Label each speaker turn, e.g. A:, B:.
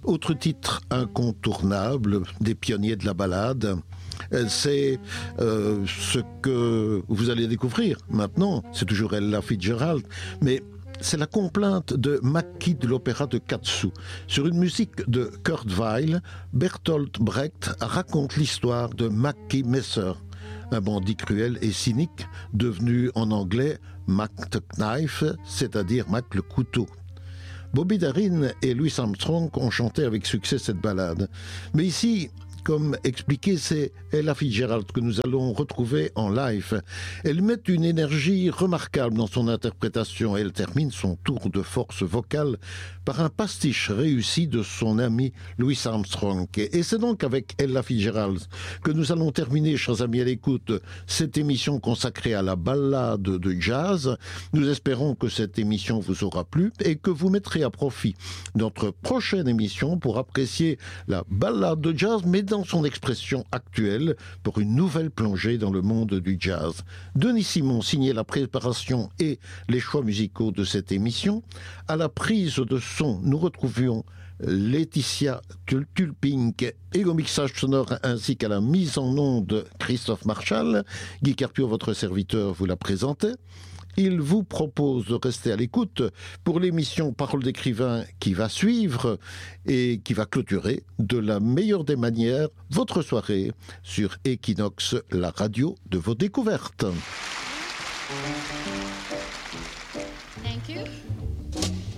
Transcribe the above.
A: Autre titre incontournable des pionniers de la ballade, c'est ce que vous allez découvrir maintenant. C'est toujours Ella Fitzgerald, mais c'est la complainte de Mackie de l'opéra de Katsu. Sur une musique de Kurt Weill, Bertolt Brecht raconte l'histoire de Mackie Messer, un bandit cruel et cynique devenu en anglais Mac the Knife, c'est-à-dire Mac le couteau. Bobby Darin et Louis Armstrong ont chanté avec succès cette ballade. Mais ici, comme expliqué, c'est Ella Fitzgerald que nous allons retrouver en live. Elle met une énergie remarquable dans son interprétation et elle termine son tour de force vocale par un pastiche réussi de son ami Louis Armstrong. Et c'est donc avec Ella Fitzgerald que nous allons terminer, chers amis à l'écoute, cette émission consacrée à la ballade de jazz. Nous espérons que cette émission vous aura plu et que vous mettrez à profit notre prochaine émission pour apprécier la ballade de jazz, mais dans son expression actuelle, pour une nouvelle plongée dans le monde du jazz. Denis Simon signait la préparation et les choix musicaux de cette émission. À la prise de son, nous retrouvions Laetitia Tulpink et au mixage sonore ainsi qu'à la mise en onde Christophe Marchal. Guy Carpio, votre serviteur, vous la présentait. Il vous propose de rester à l'écoute pour l'émission Parole d'écrivain qui va suivre et qui va clôturer de la meilleure des manières votre soirée sur Equinox, la radio de vos découvertes.